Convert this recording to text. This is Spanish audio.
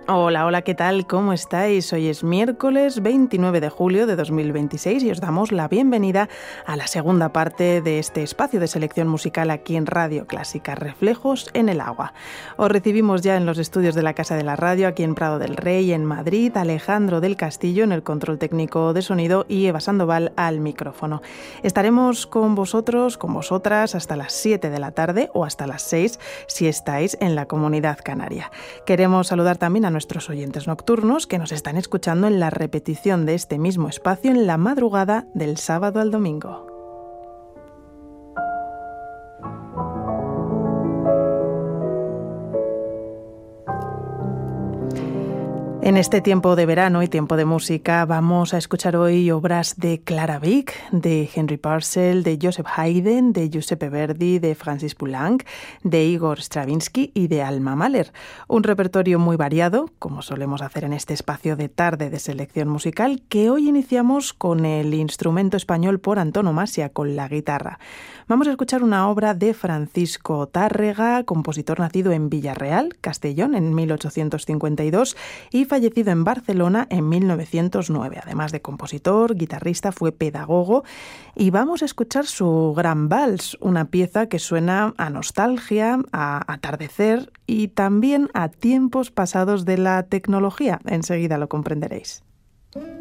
Hola, hola, ¿qué tal? ¿Cómo estáis? Hoy es miércoles 29 de julio de 2026 y os damos la bienvenida a la segunda parte de este espacio de selección musical aquí en Radio Clásica, Reflejos en el Agua. Os recibimos ya en los estudios de la Casa de la Radio, aquí en Prado del Rey, en Madrid, Alejandro del Castillo en el control técnico de sonido y Eva Sandoval al micrófono. Estaremos con vosotros, con vosotras, hasta las 7 de la tarde o hasta las 6 si estáis en la Comunidad Canaria. Queremos saludar también a nuestros oyentes nocturnos que nos están escuchando en la repetición de este mismo espacio en la madrugada del sábado al domingo. En este tiempo de verano y tiempo de música vamos a escuchar hoy obras de Clara Wieck, de Henry Purcell, de Joseph Haydn, de Giuseppe Verdi, de Francis Poulenc, de Igor Stravinsky y de Alma Mahler. Un repertorio muy variado, como solemos hacer en este espacio de tarde de selección musical, que hoy iniciamos con el instrumento español por antonomasia, con la guitarra. Vamos a escuchar una obra de Francisco Tárrega, compositor nacido en Villarreal, Castellón, en 1852 y fallecido en Barcelona en 1909. Además de compositor, guitarrista, fue pedagogo y vamos a escuchar su Gran Vals, una pieza que suena a nostalgia, a atardecer y también a tiempos pasados de la tecnología. Enseguida lo comprenderéis.